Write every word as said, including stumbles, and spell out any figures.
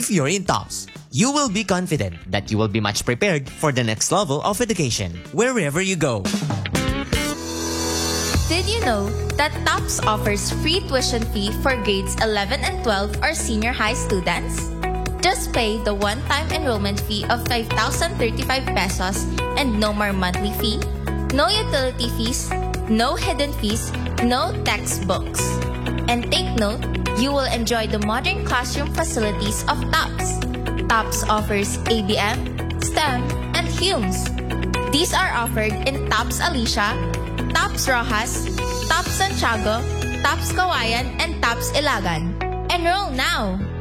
If you're in TOPS, you will be confident that you will be much prepared for the next level of education, wherever you go. Did you know that TOPS offers free tuition fee for grades eleven and twelve or senior high students? Just pay the one-time enrollment fee of five thousand thirty-five pesos and no more monthly fee, no utility fees, no hidden fees, no textbooks. And take note, you will enjoy the modern classroom facilities of TOPS. TOPS offers A B M, STEM, and Humes. These are offered in TOPS Alicia, TOPS Rojas, TOPS Santiago, TOPS Kawayan, and TOPS Ilagan. Enroll now!